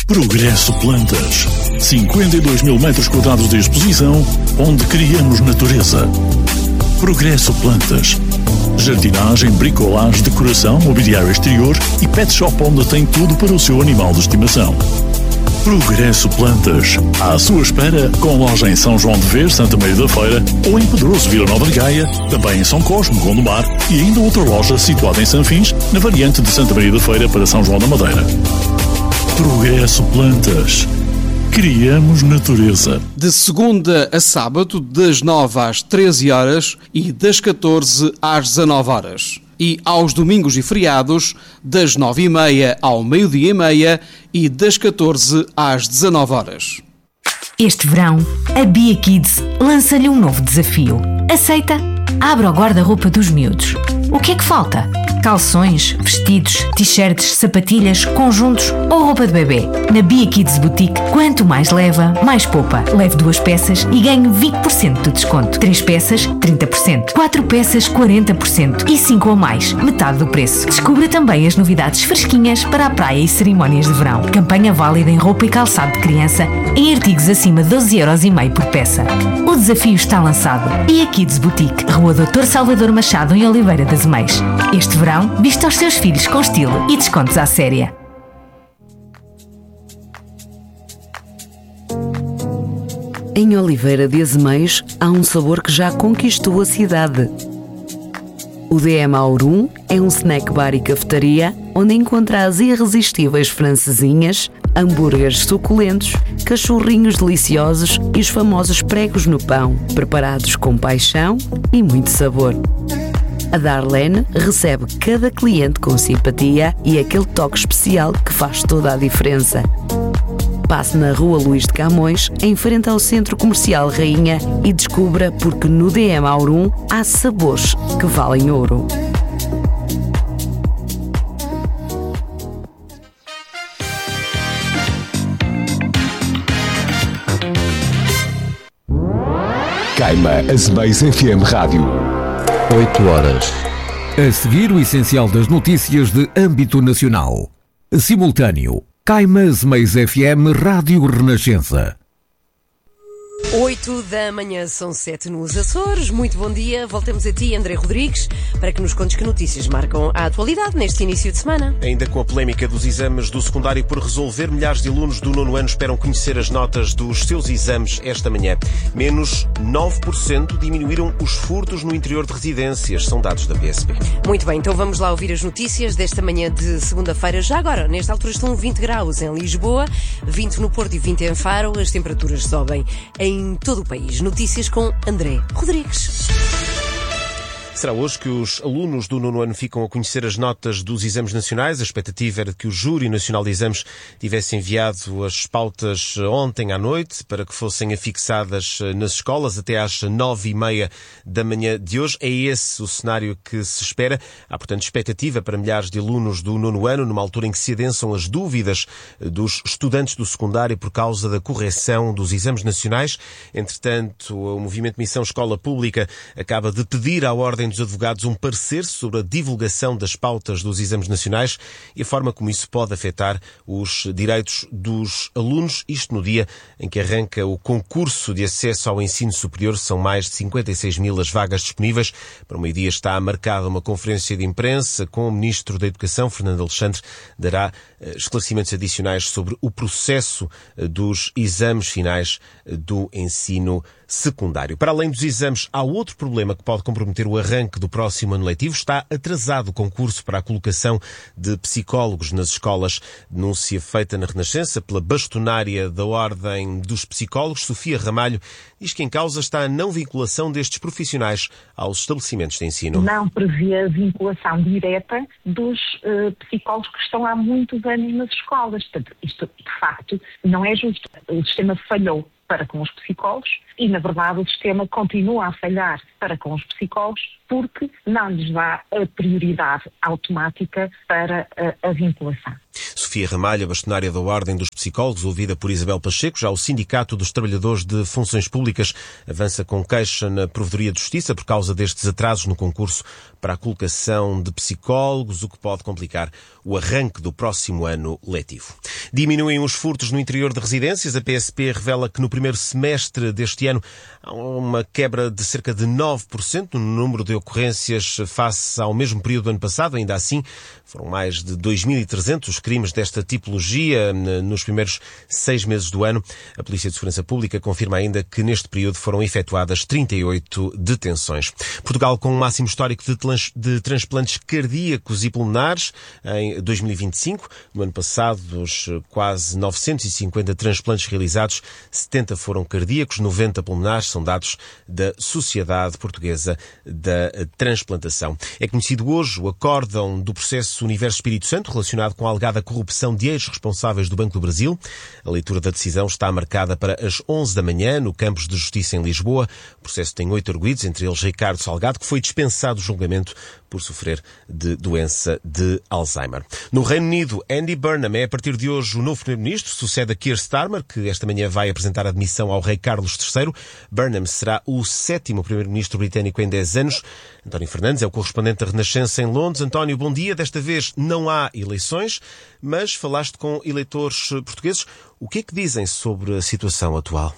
Progresso Plantas. 52 mil metros quadrados de exposição, onde criamos natureza. Progresso Plantas. Jardinagem, bricolagem, decoração, mobiliário exterior e pet shop onde tem tudo para o seu animal de estimação. Progresso Plantas. À sua espera, com loja em São João de Ver, Santa Maria da Feira, ou em Pedroso, Vila Nova de Gaia, também em São Cosme, Gondomar, e ainda outra loja situada em Sanfins, na variante de Santa Maria da Feira para São João da Madeira. Progresso Plantas. Criamos natureza. De segunda a sábado, das 9 às 13 horas e das 14 às 19 horas. E aos domingos e feriados, das 9h30 ao meio-dia e meia e das 14 às 19 horas. Este verão, a Bia Kids lança-lhe um novo desafio. Aceita? Abra o guarda-roupa dos miúdos. O que é que falta? Calções, vestidos, t-shirts, sapatilhas, conjuntos ou roupa de bebê. Na Bia Kids Boutique, quanto mais leva, mais poupa. Leve 2 peças e ganhe 20% de desconto. 3 peças, 30%. 4 peças, 40%. E 5 ou mais, metade do preço. Descubra também as novidades fresquinhas para a praia e cerimónias de verão. Campanha válida em roupa e calçado de criança, em artigos acima de 12,5€ por peça. O desafio está lançado. Bia Kids Boutique, Rua Dr. Salvador Machado, em Oliveira das Meias. Este verão, vista aos seus filhos com estilo e descontos à séria. Em Oliveira de Azeméis há um sabor que já conquistou a cidade. O DM Aurum é um snack bar e cafetaria onde encontra as irresistíveis francesinhas, hambúrgueres suculentos, cachorrinhos deliciosos e os famosos pregos no pão, preparados com paixão e muito sabor. A Darlene recebe cada cliente com simpatia e aquele toque especial que faz toda a diferença. Passe na Rua Luís de Camões, em frente ao Centro Comercial Rainha, e descubra porque no DM Aurum há sabores que valem ouro. Caima Azeméis FM Rádio. 8 horas. A seguir, o essencial das notícias de âmbito nacional. Simultâneo. Caima Azeméis FM Rádio Renascença. 8 da manhã, são 7 nos Açores. Muito bom dia. Voltamos a ti, André Rodrigues, para que nos contes que notícias marcam a atualidade neste início de semana. Ainda com a polémica dos exames do secundário por resolver, milhares de alunos do 9º ano esperam conhecer as notas dos seus exames esta manhã. Menos 9% diminuíram os furtos no interior de residências, são dados da PSP. Muito bem, então vamos lá ouvir as notícias desta manhã de segunda-feira. Já agora, nesta altura estão 20 graus em Lisboa, 20 no Porto e 20 em Faro. As temperaturas sobem em todo o país. Notícias com André Rodrigues. Será hoje que os alunos do 9º ano ficam a conhecer as notas dos exames nacionais. A expectativa era que o Júri Nacional de Exames tivesse enviado as pautas ontem à noite para que fossem afixadas nas escolas até às 9h30 da manhã de hoje. É esse o cenário que se espera. Há, portanto, expectativa para milhares de alunos do 9º ano, numa altura em que se adensam as dúvidas dos estudantes do secundário por causa da correção dos exames nacionais. Entretanto, o Movimento Missão Escola Pública acaba de pedir à Ordem dos Advogados um parecer sobre a divulgação das pautas dos exames nacionais e a forma como isso pode afetar os direitos dos alunos. Isto no dia em que arranca o concurso de acesso ao ensino superior. São mais de 56 mil as vagas disponíveis. Para o meio-dia está marcada uma conferência de imprensa com o Ministro da Educação, Fernando Alexandre, dará esclarecimentos adicionais sobre o processo dos exames finais do ensino secundário. Para além dos exames, há outro problema que pode comprometer o arranque do próximo ano letivo. Está atrasado o concurso para a colocação de psicólogos nas escolas. Denúncia feita na Renascença pela bastonária da Ordem dos Psicólogos, Sofia Ramalho, diz que em causa está a não vinculação destes profissionais aos estabelecimentos de ensino. Não prevê a vinculação direta dos psicólogos que estão há muitos anos nas escolas. Portanto, isto, de facto, não é justo. O sistema falhou para com os psicólogos e, na verdade, o sistema continua a falhar para com os psicólogos porque não lhes dá a prioridade automática para a vinculação. Sofia Sofia Ramalho, bastonária da Ordem dos Psicólogos, ouvida por Isabel Pacheco. Já o Sindicato dos Trabalhadores de Funções Públicas avança com queixa na Provedoria de Justiça por causa destes atrasos no concurso para a colocação de psicólogos, o que pode complicar o arranque do próximo ano letivo. Diminuem os furtos no interior de residências. A PSP revela que no primeiro semestre deste ano há uma quebra de cerca de 9% no número de ocorrências face ao mesmo período do ano passado. Ainda assim, foram mais de 2.300 crimes desta tipologia nos primeiros 6 meses do ano. A Polícia de Segurança Pública confirma ainda que neste período foram efetuadas 38 detenções. Portugal com um máximo histórico de transplantes cardíacos e pulmonares em 2025. No ano passado, dos quase 950 transplantes realizados, 70 foram cardíacos, 90 pulmonares, são dados da Sociedade Portuguesa da Transplantação. É conhecido hoje o acórdão do processo Universo Espírito Santo relacionado com a alegada corrupção de ex-responsáveis do Banco do Brasil. A leitura da decisão está marcada para as 11 da manhã no Campos de Justiça em Lisboa. O processo tem 8 arguidos, entre eles Ricardo Salgado, que foi dispensado do julgamento por sofrer de doença de Alzheimer. No Reino Unido, Andy Burnham é a partir de hoje o novo primeiro-ministro, sucede a Keir Starmer, que esta manhã vai apresentar a demissão ao rei Carlos III. Burnham será o 7º primeiro-ministro britânico em 10 anos. António Fernandes é o correspondente da Renascença em Londres. António, bom dia. Desta vez não há eleições, mas falaste com eleitores portugueses. O que é que dizem sobre a situação atual?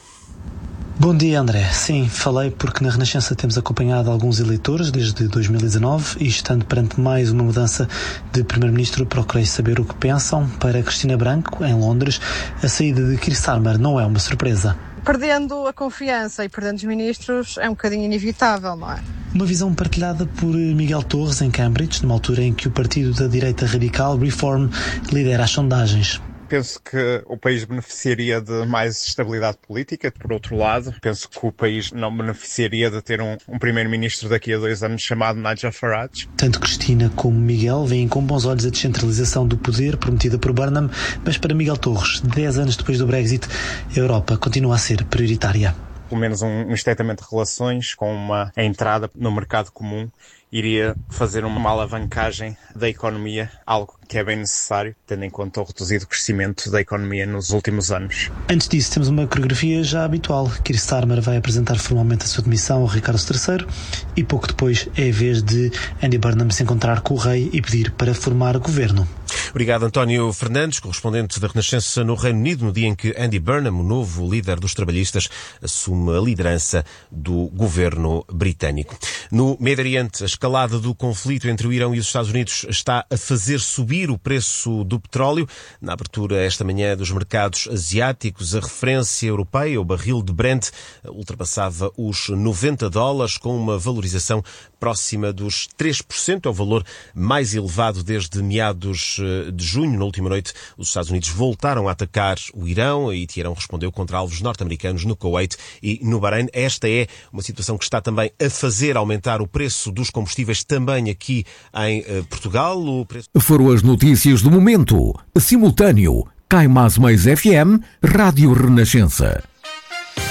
Bom dia, André. Sim, falei porque na Renascença temos acompanhado alguns eleitores desde 2019 e, estando perante mais uma mudança de Primeiro-Ministro, procurei saber o que pensam. Para Cristina Branco, em Londres, a saída de Keir Starmer não é uma surpresa. Perdendo a confiança e perdendo os ministros é um bocadinho inevitável, não é? Uma visão partilhada por Miguel Torres, em Cambridge, numa altura em que o partido da direita radical, Reform, lidera as sondagens. Penso que o país beneficiaria de mais estabilidade política. Por outro lado, penso que o país não beneficiaria de ter um primeiro-ministro daqui a 2 anos chamado Nigel Farage. Tanto Cristina como Miguel veem com bons olhos a descentralização do poder prometida por Burnham, mas para Miguel Torres, 10 anos depois do Brexit, a Europa continua a ser prioritária. Pelo menos um estreitamento de relações com uma entrada no mercado comum iria fazer uma alavancagem da economia, algo que é bem necessário, tendo em conta o reduzido crescimento da economia nos últimos anos. Antes disso, temos uma coreografia já habitual. Keir Starmer vai apresentar formalmente a sua demissão ao Ricardo III e pouco depois é a vez de Andy Burnham se encontrar com o rei e pedir para formar governo. Obrigado, António Fernandes, correspondente da Renascença no Reino Unido, no dia em que Andy Burnham, o novo líder dos trabalhistas, assume a liderança do governo britânico. No Médio Oriente, a escalada do conflito entre o Irão e os Estados Unidos está a fazer subir o preço do petróleo. Na abertura esta manhã dos mercados asiáticos, a referência europeia, o barril de Brent, ultrapassava os $90, com uma valorização próxima dos 3%, é o valor mais elevado desde meados de junho. Na última noite, os Estados Unidos voltaram a atacar o Irão e Teherão respondeu contra alvos norte-americanos no Kuwait e no Bahrein. Esta é uma situação que está também a fazer aumentar o preço dos combustíveis também aqui em Portugal. Foram as notícias do momento. Simultâneo, Caimás Mais FM, Rádio Renascença.